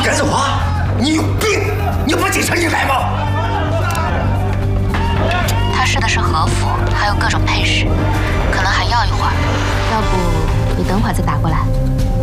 么敢走啊？你有病！你不警察你来吗？ 他试的是和服，还有各种配饰，可能还要一会儿。要不你等会儿再打过来。